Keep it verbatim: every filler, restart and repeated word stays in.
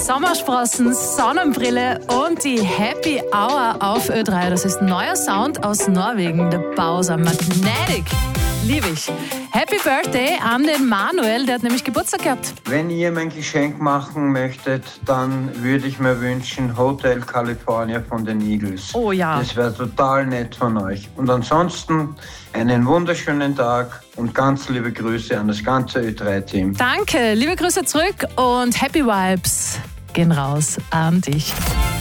Sommersprossen, Sonnenbrille und die Happy Hour auf Ö drei. Das ist ein neuer Sound aus Norwegen, der Bowser Magnetic. Liebe ich. Happy Birthday an den Manuel, der hat nämlich Geburtstag gehabt. Wenn ihr mein Geschenk machen möchtet, dann würde ich mir wünschen Hotel California von den Eagles. Oh ja. Das wäre total nett von euch. Und ansonsten einen wunderschönen Tag und ganz liebe Grüße an das ganze Ö drei Team. Danke, liebe Grüße zurück und Happy Vibes gehen raus an dich.